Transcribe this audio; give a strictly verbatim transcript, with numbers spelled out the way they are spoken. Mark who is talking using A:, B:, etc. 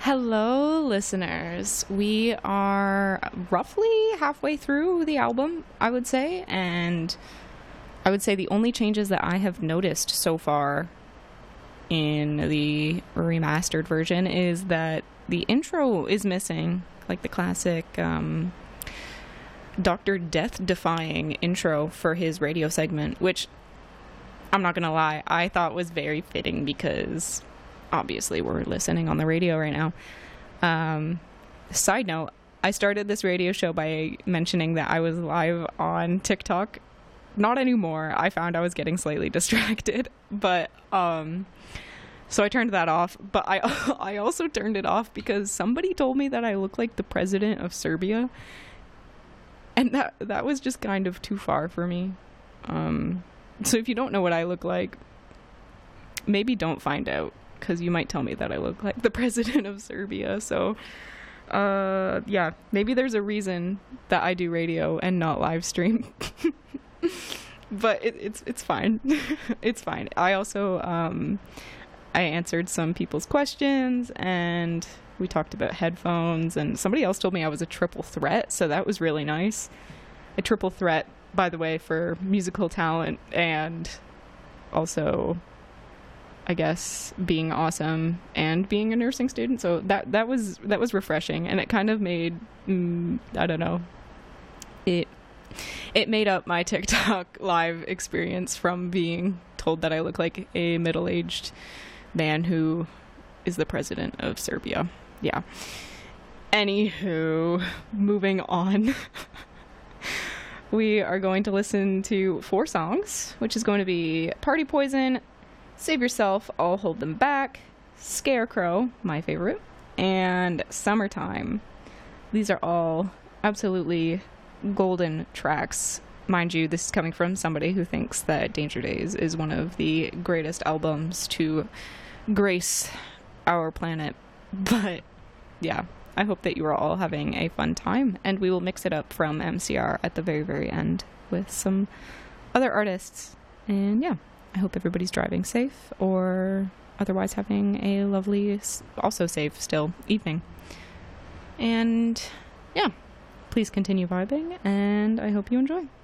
A: Hello, listeners. We are roughly halfway through the album, I would say, and I would say the only changes that I have noticed so far in the remastered version is that the intro is missing, like the classic um, Doctor Death-defying intro for his radio segment, which, I'm not gonna lie, I thought was very fitting because obviously we're listening on the radio right now. Um, side note, I started this radio show by mentioning that I was live on TikTok. Not anymore. I found I was getting slightly distracted, but um, so I turned that off. But I I also turned it off because somebody told me that I look like the president of Serbia, and that that was just kind of too far for me. Um, so if you don't know what I look like, maybe don't find out, because you might tell me that I look like the president of Serbia. So, uh, yeah, maybe there's a reason that I do radio and not live stream. But it, it's it's fine. It's fine. I also, um, I answered some people's questions, and we talked about headphones, and somebody else told me I was a triple threat, so that was really nice. A triple threat, by the way, for musical talent and also, I guess, being awesome and being a nursing student. So that that was that was refreshing, and it kind of made mm, I don't know it it made up my TikTok live experience from being told that I look like a middle-aged man who is the president of Serbia. Yeah. Anywho, moving on. We are going to listen to four songs, which is going to be Party Poison, Save Yourself, I'll Hold Them Back, Scarecrow, my favorite, and Summertime. These are all absolutely golden tracks. Mind you, this is coming from somebody who thinks that Danger Days is one of the greatest albums to grace our planet. But yeah, I hope that you are all having a fun time, and we will mix it up from M C R at the very, very end with some other artists. And yeah, I hope everybody's driving safe or otherwise having a lovely, also safe still, evening. And yeah, please continue vibing, and I hope you enjoy.